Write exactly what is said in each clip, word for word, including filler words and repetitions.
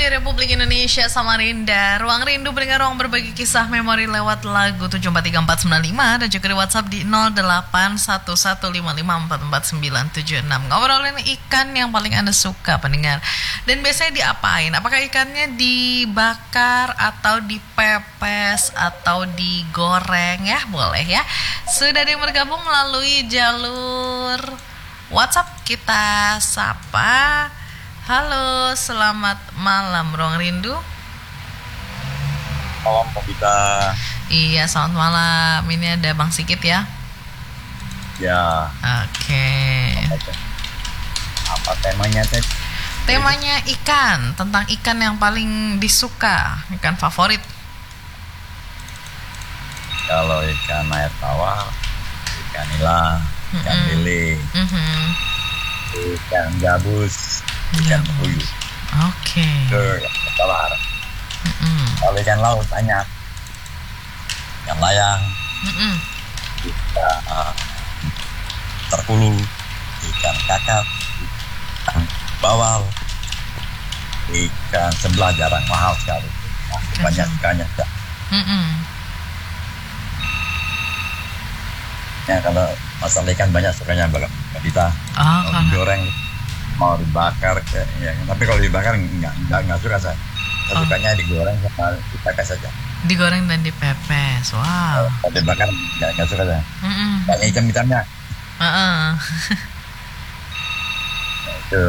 Republik Indonesia Samarinda. Ruang Rindu pendengar, ruang berbagi kisah memori lewat lagu tujuh empat tiga empat sembilan lima dan juga di WhatsApp di nol delapan satu satu lima lima empat empat sembilan tujuh enam. Ngobrolin ikan yang paling Anda suka pendengar. Dan biasanya diapain? Apakah ikannya dibakar atau dipepes atau digoreng ya? Boleh ya. Sudah ada yang bergabung melalui jalur WhatsApp, kita sapa. Halo, selamat malam Ruang Rindu. Malam Pepita. Iya, selamat malam. Ini ada Bang Sigit ya? Ya. Oke. Apa temanya teh? Temanya ikan, tentang ikan yang paling disuka, ikan favorit. Kalau ikan air tawar, ikan nila, ikan Mm-mm. lele, Mm-hmm. ikan gabus, ikan Gabus. puyuh, Oke. itu yang tawar. Mm-mm. Kalau ikan laut banyak, ikan layang, Mm-mm. ikan uh, terkulu, ikan kakap, ikan bawal, ikan sebelah jarang, mahal sekali. Nah, banyak ikannya. Mm-mm. Ya, kalau masalah ikan banyak sukanya Mbak Pepita. Oh, Mau kalau digoreng, mau dibakar, kayak, ya. Tapi kalau dibakar nggak nggak nggak suka saya. Saya Oh. sukanya digoreng sama dipepes saja. digoreng dan dipepes. Wow. Kalau dibakar nggak nggak suka saya. Mm-mm. Banyak ikan hitamnya. Uh-uh. Nah, itu.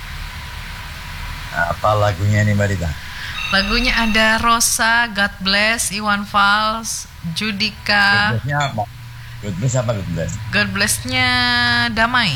Nah, apa lagunya ini Mbak Dita? Lagunya ada Rosa, God Bless, Iwan Fals, Judika. God bless-nya apa? God bless apa God bless? God Bless-nya Damai.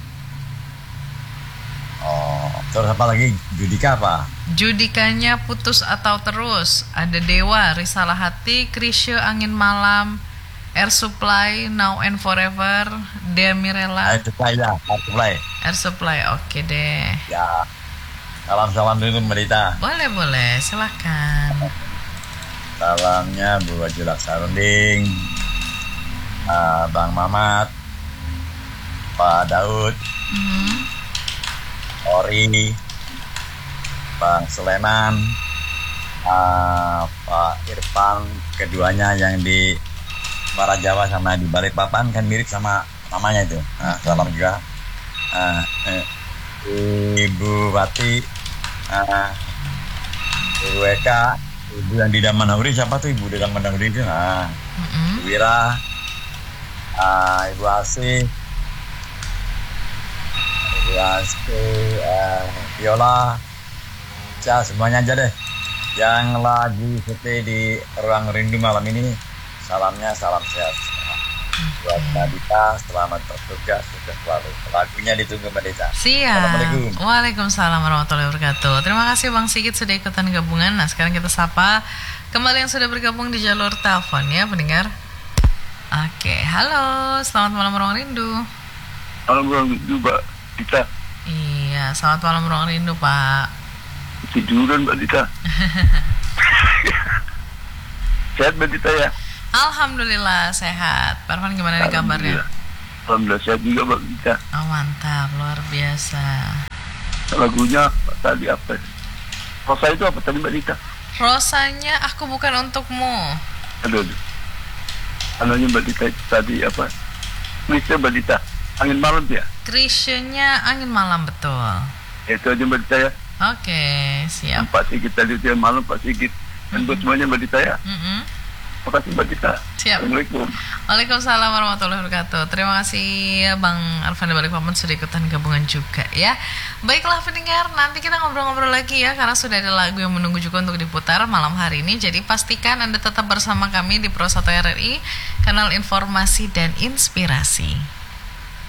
Oh, terus apa lagi? Judika apa? Judikanya Putus atau Terus. Ada Dewa, Risalah Hati, Krisye, Angin Malam, Air Supply, Now and Forever, Dea Mirella, Air Supply ya, Air Supply. Air Supply. Oke deh. Ya. Salam-salam dulu Mbak Dita. Boleh, boleh. Silakan. Salamnya Bu Wajul Aksarunding, uh, Bang Mamat, Pak Daud, Mhm. Ori, Bang Sleman, uh, Pak Irfan, keduanya yang di Barat Jawa sama di Balikpapan kan mirip sama namanya itu. Nah, salam juga. Uh, eh, Ibu Wati, uh, Ibu Eka, Ibu yang di Damanhuri siapa tuh Ibu di Damanhuri itu? Nah, Mhm. Ibu Wira, uh, Ibu Asih, Ibu Asih, uh, Viola, ya semuanya aja deh. Yang lagi stay di Ruang Rindu malam ini, salamnya salam sehat semua. Buat Mbak Dita, selamat bertugas, sukses selalu. Lagunya ditunggu Mbak Dita. Siap. Assalamualaikum. Waalaikumsalam warahmatullahi wabarakatuh. Terima kasih Bang Sigit sudah ikutan gabungan. Nah, sekarang kita sapa kembali yang sudah bergabung di jalur telepon ya, pendengar. Oke, halo. Selamat malam Ruang Rindu. Malam Ruang Rindu Mbak Dita. Iya, selamat malam Ruang Rindu, Pak. Tiduran Mbak Dita. Sehat Mbak Dita ya? Alhamdulillah sehat. Parvan gimana nih kabarnya? Alhamdulillah. Alhamdulillah sehat juga Mbak Dita. Oh, mantap, luar biasa. Lagunya apa tadi apa? Rosa itu apa tadi Mbak Dita? Rosanya Aku Bukan Untukmu. Aduh, aduh. Anunya Mbak Dita itu tadi apa? Krisye Mbak Dita. Angin Malam ya? Krisye-nya Angin Malam, betul. Itu aja Mbak Dita ya. Oke, siap. Pak Sigit tadi itu yang malam Pak Sigit. Dan buat semuanya Mbak Dita ya. Mm-mm. Terima kasih Mbak Dita. Siap. Assalamualaikum. Waalaikumsalam warahmatullahi wabarakatuh. Terima kasih Bang Arfan di Balikpapan sudah ikutan gabungan juga ya. Baiklah pendengar, nanti kita ngobrol-ngobrol lagi ya, karena sudah ada lagu yang menunggu juga untuk diputar malam hari ini. Jadi pastikan Anda tetap bersama kami di Pro satu R R I, kanal informasi dan inspirasi.